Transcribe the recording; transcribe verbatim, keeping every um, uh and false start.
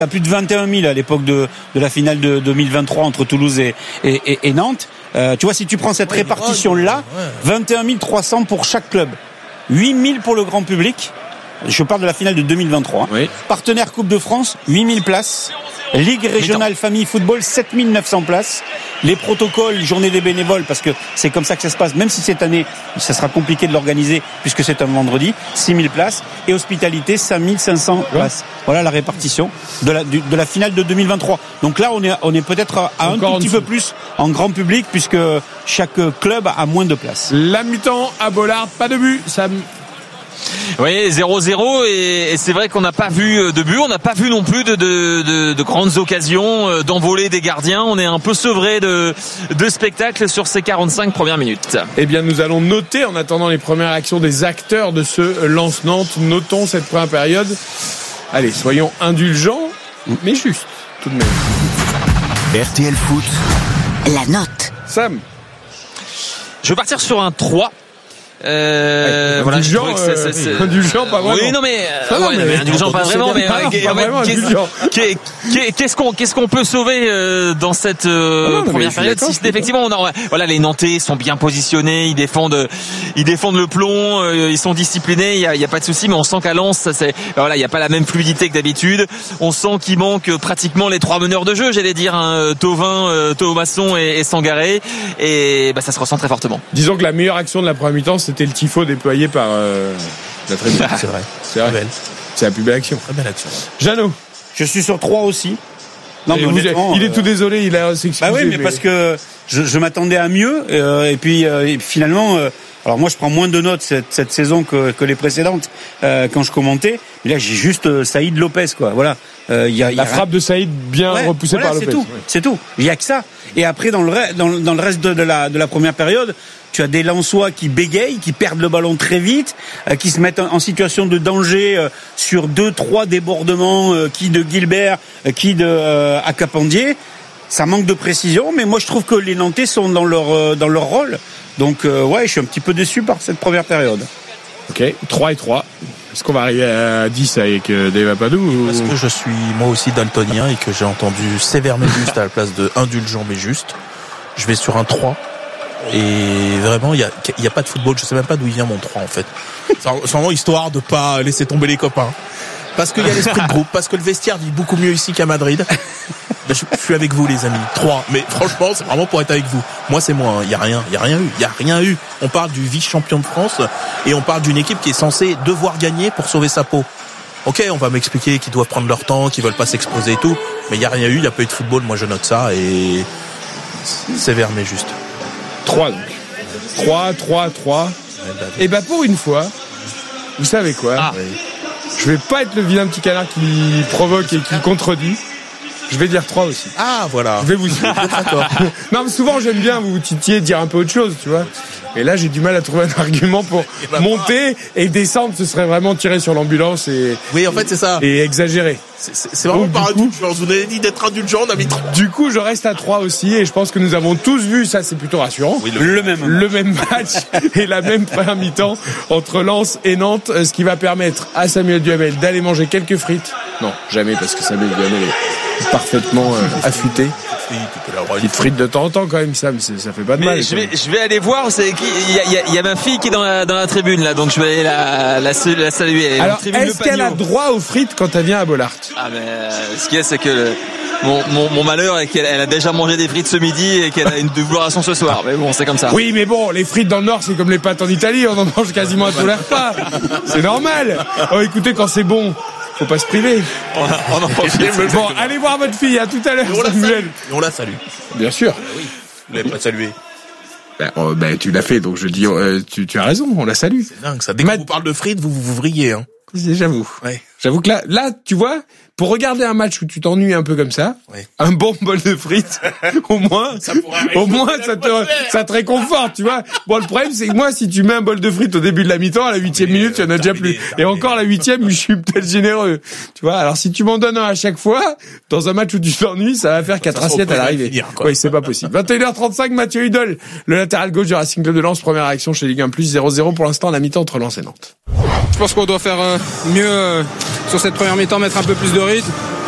à plus de vingt et un mille à l'époque de, de la finale de deux mille vingt-trois entre Toulouse et, et, et, et Nantes. Euh, tu vois, si tu prends cette ouais, répartition-là, ouais. vingt et un mille trois cents pour chaque club, huit mille pour le grand public. Je parle de la finale de deux mille vingt-trois. Oui. Partenaire Coupe de France, huit mille places. Ligue régionale famille football, sept mille neuf cents places. Les protocoles, journée des bénévoles, parce que c'est comme ça que ça se passe, même si cette année, ça sera compliqué de l'organiser, puisque c'est un vendredi, six mille places. Et hospitalité, cinq mille cinq cents places. Voilà la répartition de la, de la finale de deux mille vingt-trois. Donc là, on est, on est peut-être à, à un tout petit peu plus en grand public, puisque chaque club a moins de places. La mi-temps à Bollaard, pas de but, ça... Oui, zéro zéro et, et c'est vrai qu'on n'a pas vu de but, on n'a pas vu non plus de, de, de, de grandes occasions d'envoler des gardiens. On est un peu sevré de, de spectacle sur ces quarante-cinq premières minutes. Eh bien, nous allons noter en attendant les premières actions des acteurs de ce Lens-Nantes. Notons cette première période. Allez, soyons indulgents, mais juste tout de même. R T L Foot, la note. Sam. Je vais partir sur un trois. Euh, voilà, indulgent, je que c'est, c'est, c'est... indulgent, pas vraiment. Oui, non, mais, ça ouais, va, mais indulgent, pas vraiment, mais, pas, ouais, pas ouais, vraiment qu'est-ce, qu'est-ce qu'on, qu'est-ce qu'on peut sauver, euh, dans cette, euh, ah non, première période? Si effectivement, on a, voilà, les Nantais sont bien positionnés, ils défendent, ils défendent le plomb, euh, ils sont disciplinés, il y a, il y a pas de souci, mais on sent qu'à Lens, ça, c'est, voilà, il y a pas la même fluidité que d'habitude. On sent qu'il manque pratiquement les trois meneurs de jeu, j'allais dire, hein, Thauvin, euh, Thomasson et, et Sangaré, et, bah, ça se ressent très fortement. Disons que la meilleure action de la première mi-temps, c'était le tifo déployé par euh, la tribune. C'est vrai. C'est vrai. Belle. C'est la plus belle action. Très belle action. Jeannot. Je suis sur trois aussi. Non, mais vous, il est tout euh... désolé, il a s'excusé. Bah oui, mais, mais parce que je, je m'attendais à mieux euh, et puis euh, et finalement euh, alors moi je prends moins de notes cette, cette saison que, que les précédentes euh, quand je commentais. Mais là j'ai juste euh, Saïd Lopez quoi. Voilà. Euh, y a, la y a frappe rien... de Saïd bien ouais, repoussée voilà, par Lopez. C'est tout. Ouais. C'est tout. Il y a que ça. Et après dans le reste, dans, dans le reste de, de la de la première période, tu as des Lensois qui bégayent, qui perdent le ballon très vite, euh, qui se mettent en, en situation de danger euh, sur deux, trois débordements, euh, qui de Gilbert, euh, qui de euh, Akapandier. Ça manque de précision, mais moi je trouve que les Nantais sont dans leur euh, dans leur rôle. Donc euh, ouais, je suis un petit peu déçu par cette première période. Ok, trois et trois. Est-ce qu'on va arriver à dix avec euh, Dave Apadou ou... Parce que je suis moi aussi daltonien et que j'ai entendu sévère mais juste à la place de indulgent mais juste. Je vais sur un trois. Et vraiment, il y a, il y a pas de football. Je sais même pas d'où il vient mon trois en fait. C'est vraiment histoire de pas laisser tomber les copains. Parce qu'il y a l'esprit de groupe, parce que le vestiaire vit beaucoup mieux ici qu'à Madrid. Je, je suis avec vous les amis. trois. Mais franchement, c'est vraiment pour être avec vous. Moi, c'est moi. Il y a rien. Il y a rien eu. Il y a rien eu. On parle du vice-champion de France et on parle d'une équipe qui est censée devoir gagner pour sauver sa peau. Ok, on va m'expliquer qu'ils doivent prendre leur temps, qu'ils veulent pas s'exposer et tout. Mais il y a rien eu. Il y a pas eu de football. Moi, je note ça et sévère mais juste. trois donc. trois, trois, trois. Et bah pour une fois, vous savez quoi ah. Je vais pas être le vilain petit canard qui provoque et qui contredit. Je vais dire trois aussi. Ah voilà. Je vais vous suivre. D'accord. Non mais souvent j'aime bien vous titiller, dire un peu autre chose, tu vois. Et là j'ai du mal à trouver un argument pour bah, monter et descendre. Ce serait vraiment tirer sur l'ambulance et. Oui en fait c'est ça. Et exagérer. C'est, c'est, c'est vraiment par indulgence. Vous avez dit d'être indulgent, on a mis trois. Du coup je reste à trois aussi et je pense que nous avons tous vu ça, c'est plutôt rassurant. Oui, le, le même. Le même match et la même première mi-temps entre Lens et Nantes, ce qui va permettre à Samuel Duhamel d'aller manger quelques frites. Non jamais parce que Samuel Duhamel est parfaitement euh, affûté. Petite frite de temps en temps quand même, Sam, ça fait pas de mais mal. Je vais, je vais aller voir, c'est qui, il y a, il y a, il y a ma fille qui est dans la, dans la tribune là, donc je vais aller la, la, la saluer. Alors, est-ce qu'elle a droit aux frites quand elle vient à Bollaard? Ah mais euh, ce qu'il y a, c'est que le, mon, mon, mon malheur est qu'elle elle a déjà mangé des frites ce midi et qu'elle a une dévoration ce soir. Mais bon, c'est comme ça. Oui, mais bon, les frites dans le Nord, c'est comme les pâtes en Italie, on en mange quasiment à tous les repas. C'est normal. Oh, écoutez, quand c'est bon. Faut pas se priver. On, a, on en profite. Bon, allez voir votre fille, à tout à l'heure. Et on la salue. Et on la salue. Bien sûr. Ah oui. Vous l'avez pas salué. Ben, oh, ben, tu l'as fait, donc je dis, euh, tu, tu as raison, on la salue. C'est dingue, ça. Dès qu'on vous parle de frites, vous, vous, vous vrillez, hein. J'avoue. Ouais. J'avoue que là, là, tu vois, pour regarder un match où tu t'ennuies un peu comme ça, ouais. Un bon bol de frites, au moins, ça au moins, ça te, ça te réconforte, tu vois. Bon, le problème, c'est que moi, si tu mets un bol de frites au début de la mi-temps, à la huitième oui, minute, il y en a déjà plus. Et encore la huitième, je suis peut-être généreux. Tu vois. Alors, si tu m'en donnes un à chaque fois, dans un match où tu t'ennuies, ça va faire quatre assiettes à l'arrivée. Oui, c'est pas possible. vingt et une heures trente-cinq, Mathieu Hudol, le latéral gauche du Racing Club de Lens, première réaction chez Ligue un plus, zéro zéro pour l'instant, à la mi-temps entre Lens et Nantes. Je pense qu'on doit faire euh, mieux euh, sur cette première mi-temps, mettre un peu plus de rythme.